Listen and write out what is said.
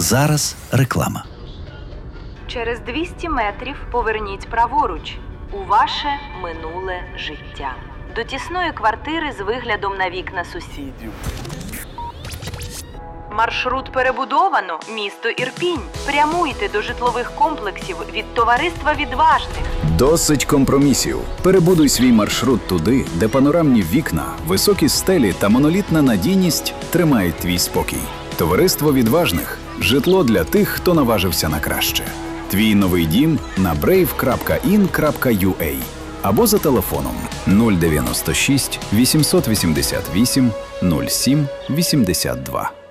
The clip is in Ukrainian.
Зараз реклама. Через 200 метрів поверніть праворуч у ваше минуле життя. До тісної квартири з виглядом на вікна сусідів. Маршрут перебудовано. Місто Ірпінь. Прямуйте до житлових комплексів від товариства відважних. Досить компромісів. Перебудуй свій маршрут туди, де панорамні вікна, високі стелі та монолітна надійність тримають твій спокій. Товариство відважних – житло для тих, хто наважився на краще. Твій новий дім на brave.in.ua або за телефоном 096 888 07 82.